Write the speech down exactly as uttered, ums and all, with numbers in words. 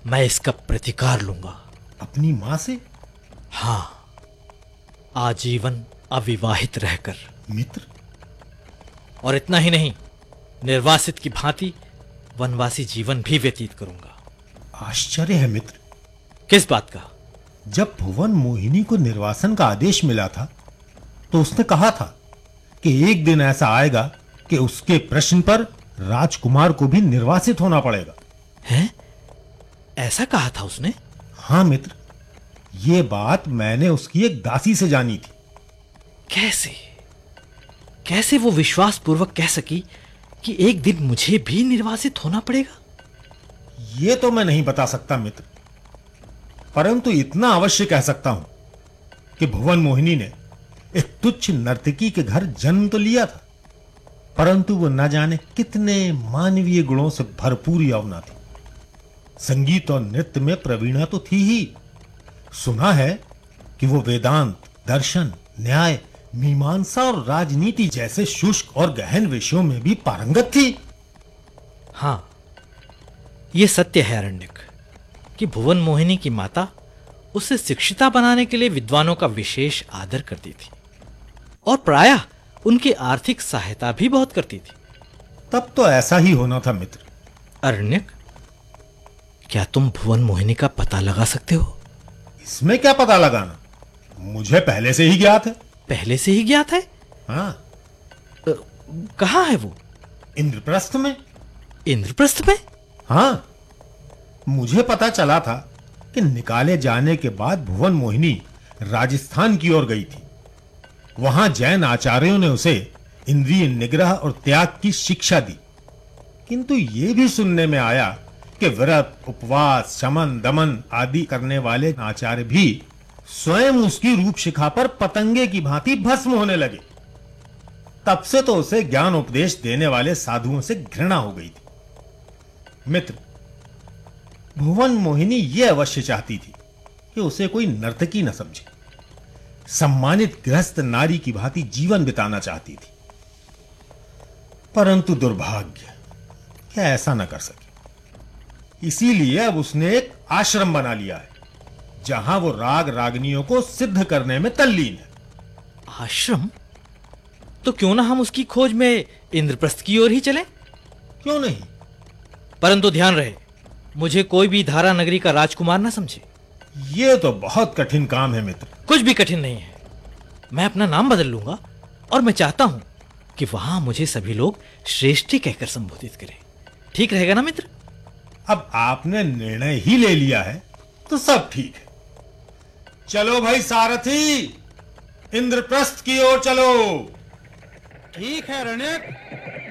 मैं इसका प्रतिकार लूंगा। अपनी मां से? हाँ, आजीवन अविवाहित रहकर। मित्र, और इतना ही नहीं, निर्वासित की भांति वनवासी जीवन भी व्यतीत करूंगा। आश्चर्य है मित्र। किस बात का? जब भुवन मोहिनी को निर्वासन का आदेश मिला था तो उसने कहा था कि एक दिन ऐसा आएगा कि उसके प्रश्न पर राजकुमार को भी निर्वासित होना पड़ेगा। हैं? ऐसा कहा था उसने? हाँ मित्र, यह बात मैंने उसकी एक दासी से जानी थी। कैसे कैसे वो विश्वास पूर्वक कह सकी कि एक दिन मुझे भी निर्वासित होना पड़ेगा? यह तो मैं नहीं बता सकता मित्र, परंतु इतना अवश्य कह सकता हूं कि भुवन मोहिनी ने एक तुच्छ नर्तकी के घर जन्म तो लिया था, परंतु वो न जाने कितने मानवीय गुणों से भरपूर यौवना थी। संगीत और नृत्य में प्रवीणा तो थी ही, सुना है कि वो वेदांत, दर्शन, न्याय, मीमांसा और राजनीति जैसे शुष्क और गहन विषयों में भी पारंगत थी। हां, यह सत्य है अरण्यक कि भुवन मोहिनी की माता उसे शिक्षिता बनाने के लिए विद्वानों का विशेष आदर करती थी और प्रायः उनकी आर्थिक सहायता भी बहुत करती थी। तब तो ऐसा ही होना था मित्र। अरण्यक, क्या तुम भुवन मोहिनी का पता लगा सकते हो? इसमें क्या पता लगाना, मुझे पहले से ही ज्ञात है। पहले से ही ज्ञात है? हाँ। कहां है वो? इंद्रप्रस्थ में। इंद्रप्रस्थ में? हाँ, मुझे पता चला था कि निकाले जाने के बाद भुवन मोहिनी राजस्थान की ओर गई थी। वहां जैन आचार्यों ने उसे इंद्रिय निग्रह और त्याग की शिक्षा दी, किंतु यह भी सुनने में आया कि व्रत, उपवास, शमन, दमन आदि करने वाले आचार्य भी स्वयं उसकी रूप शिखा पर पतंगे की भांति भस्म होने लगे। तब से तो उसे ज्ञान उपदेश देने वाले साधुओं से घृणा हो गई थी। मित्र, भुवन मोहिनी यह अवश्य चाहती थी कि उसे कोई नर्तकी न समझे, सम्मानित गृहस्थ नारी की भांति जीवन बिताना चाहती थी, परंतु दुर्भाग्य क्या ऐसा न कर सके। इसीलिए अब उसने एक आश्रम बना लिया है जहां वो राग रागनियों को सिद्ध करने में तल्लीन है। आश्रम? तो क्यों ना हम उसकी खोज में इंद्रप्रस्थ की ओर ही चलें? क्यों नहीं? परंतु ध्यान रहे, मुझे कोई भी धारा नगरी का राजकुमार ना समझे। यह तो बहुत कठिन काम है मित्र। कुछ भी कठिन नहीं है। मैं अपना नाम बदल लूंगा और मैं चाहता हूं कि वहां मुझे सभी लोग श्रेष्ठी कहकर संबोधित करें। ठीक रहेगा ना मित्र? अब आपने निर्णय ही ले लिया है तो सब ठीक है। चलो भाई सारथी, इंद्रप्रस्थ की ओर चलो। ठीक है रणक।